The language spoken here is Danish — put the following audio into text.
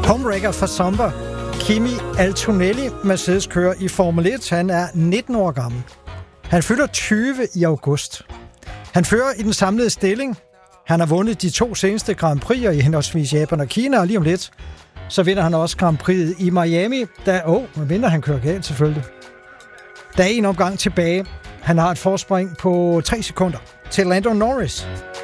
Homewrecker for Sommer. Kimi Antonelli, Mercedes-kører i Formel 1. Han er 19 år gammel. Han fylder 20 i august. Han fører i den samlede stilling. Han har vundet de 2 seneste Grand Prix'er i henholdsvis Japan og Kina, og lige om lidt, så vinder han også Grand Prix'et i Miami, medmindre han kører galt selvfølgelig. Der er en omgang tilbage. Han har et forspring på 3 sekunder til Lando Norris.